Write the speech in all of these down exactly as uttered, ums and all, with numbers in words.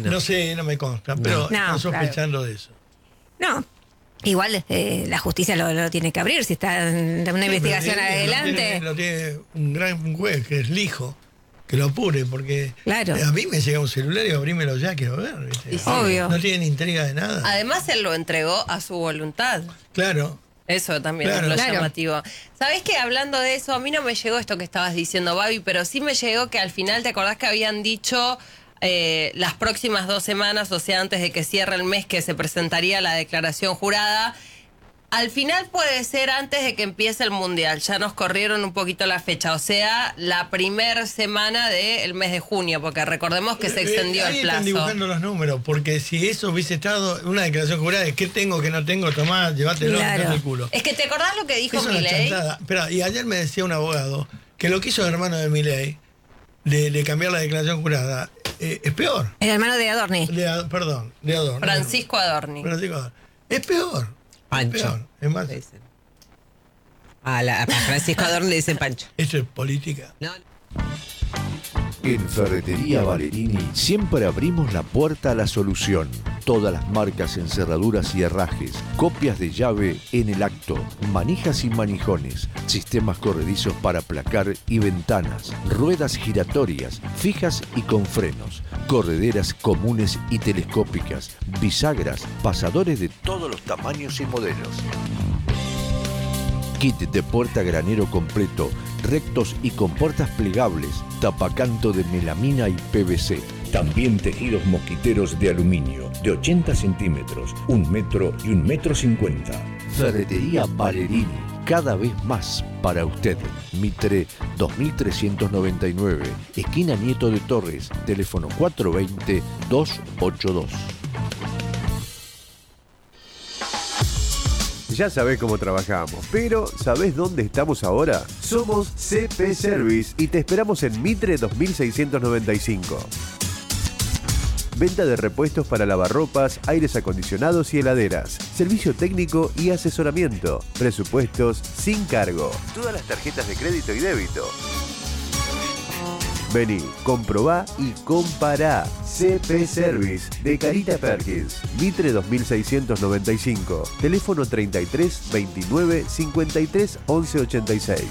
No, no sé, no me consta, pero No, están sospechando claro. de eso. No. Igual eh, la justicia lo, lo tiene que abrir si está en una Sí, investigación pero, eh, adelante. Lo tiene, lo tiene un gran juez, que es Lijo, que lo apure, porque Claro. eh, a mí me llega un celular y abrímelo ya, quiero ver. ¿viste? Y sí. Obvio. No tienen intriga de nada. Además, él lo entregó a su voluntad. Claro. Eso también Claro. es lo Claro. llamativo. ¿Sabés que hablando de eso, a mí no me llegó esto que estabas diciendo, Babi, pero sí me llegó que al final, ¿te acordás que habían dicho eh, las próximas dos semanas, o sea, antes de que cierre el mes, que se presentaría la declaración jurada? Al final puede ser antes de que empiece el Mundial. Ya nos corrieron un poquito la fecha. O sea, la primera semana del mes de junio, porque recordemos que se extendió Eh, ahí el plazo. Están dibujando los números, porque si eso hubiese estado una declaración jurada de qué tengo, qué no tengo, tomá, llévatelo, Claro. metete el culo. Es que te acordás lo que dijo Es una Milei. chantada. Espera, y ayer me decía un abogado que lo que hizo el hermano de Milei, de, de cambiar la declaración jurada, eh, es peor. El hermano de Adorni. De Ad- perdón, de Adorno. Francisco Adorni. Francisco Adorno. Es peor. Pancho. Es peor. Es más, Le dicen. A, la, a Francisco Adorno le dicen Pancho. esto es política. No. En Ferretería Valerini siempre abrimos la puerta a la solución. Todas las marcas en cerraduras y herrajes, copias de llave en el acto, manijas y manijones, sistemas corredizos para placar y ventanas, ruedas giratorias, fijas y con frenos, correderas comunes y telescópicas, bisagras, pasadores de todos los tamaños y modelos. Kit de puerta granero completo, rectos y con puertas plegables, tapacanto de melamina y P V C. También tejidos mosquiteros de aluminio, de ochenta centímetros, un metro y un metro cincuenta. Ferretería Valerini, cada vez más para usted. Mitre dos mil trescientos noventa y nueve, esquina Nieto de Torres, teléfono cuatro dos cero, dos ocho dos. Ya sabés cómo trabajamos, pero ¿sabés dónde estamos ahora? Somos C P Service y te esperamos en Mitre dos mil seiscientos noventa y cinco. Venta de repuestos para lavarropas, aires acondicionados y heladeras. Servicio técnico y asesoramiento. Presupuestos sin cargo. Todas las tarjetas de crédito y débito. Vení, comprobá y compará. C P Service de Carita Perkins, Mitre dos mil seiscientos noventa y cinco, teléfono treinta y tres, veintinueve, cincuenta y tres, once ochenta y seis.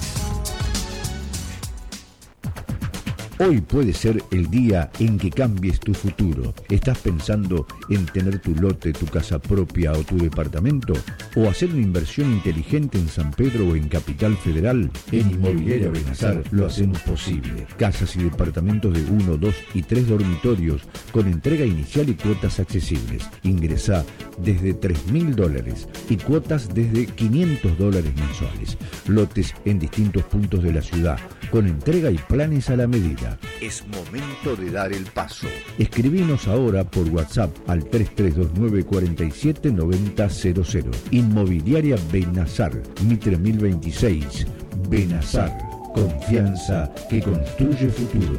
Hoy puede ser el día en que cambies tu futuro. ¿Estás pensando en tener tu lote, tu casa propia o tu departamento? ¿O hacer una inversión inteligente en San Pedro o en Capital Federal? En Inmobiliaria Benazar lo hacemos posible. Casas y departamentos de uno, dos y tres dormitorios con entrega inicial y cuotas accesibles. Ingresá desde tres mil dólares y cuotas desde quinientos dólares mensuales. Lotes en distintos puntos de la ciudad con entrega y planes a la medida. Es momento de dar el paso. Escribinos ahora por WhatsApp al tres tres dos nueve, cuatro siete, nueve cero cero cero. Inmobiliaria Benazar, Mitre mil veintiséis. Benazar, confianza que construye futuro.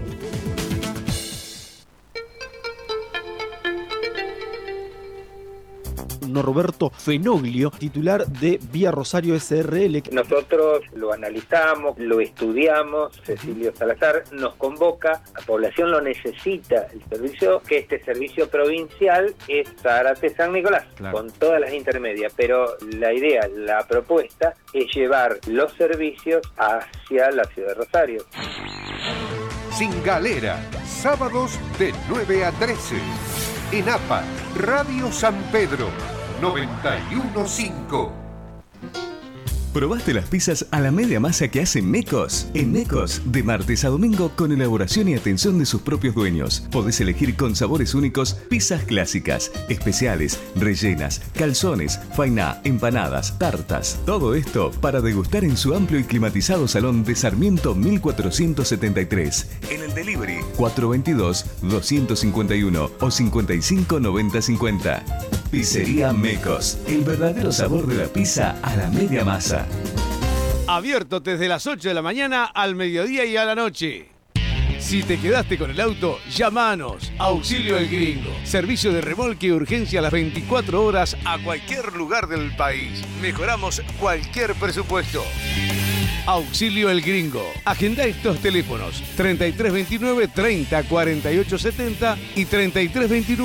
Norberto Fenoglio, titular de Vía Rosario S R L. Nosotros lo analizamos, lo estudiamos, Cecilio Salazar nos convoca, la población lo necesita, el servicio, que este servicio provincial es Zárate-San Nicolás, claro, con todas las intermedias, pero la idea, la propuesta es llevar los servicios hacia la ciudad de Rosario. Sin Galera, sábados de nueve a trece. En A P A, Radio San Pedro, noventa y uno punto cinco. ¿Probaste las pizzas a la media masa que hace Mecos? En Mecos, de martes a domingo, con elaboración y atención de sus propios dueños. Podés elegir con sabores únicos pizzas clásicas, especiales, rellenas, calzones, fainá, empanadas, tartas. Todo esto para degustar en su amplio y climatizado salón de Sarmiento mil cuatrocientos setenta y tres. En el delivery cuatro dos dos, dos cinco uno o cincuenta y cinco, noventa, cincuenta. Pizzería Mecos, el verdadero sabor de la pizza a la media masa. Abierto desde las ocho de la mañana al mediodía y a la noche. Si te quedaste con el auto, llámanos. Auxilio El Gringo. Servicio de remolque y urgencia a las veinticuatro horas a cualquier lugar del país. Mejoramos cualquier presupuesto. Auxilio El Gringo. Agenda estos teléfonos treinta y tres veintinueve, treinta, cuarenta y ocho setenta y treinta y tres veintinueve